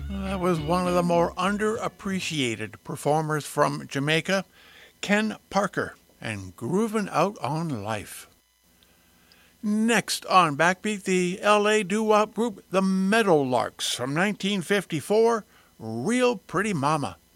That was one of the more underappreciated performers from Jamaica, Ken Parker, and Groovin' Out on Life. Next on Backbeat, the LA doo-wop group The Meadowlarks from 1954, Real Pretty Mama.